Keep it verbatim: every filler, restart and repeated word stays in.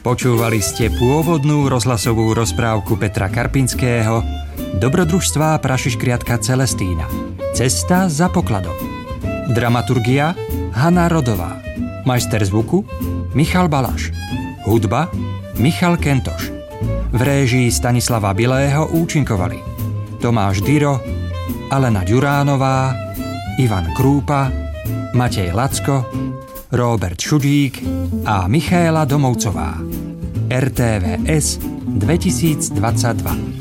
Počúvali ste pôvodnú rozhlasovú rozprávku Petra Karpinského Dobrodružstvá prašiškriatka Celestína. Cesta za pokladom. Dramaturgia Hana Rodová. Majster zvuku Michal Balaš. Hudba Michal Kentoš. V réžii Stanislava Bilého účinkovali Tomáš Dyro, Alena Ďuránová, Ivan Krúpa, Matej Lacko, Róbert Šudík a Michaela Domovcová. er té vé es dvetisícdvadsaťdva.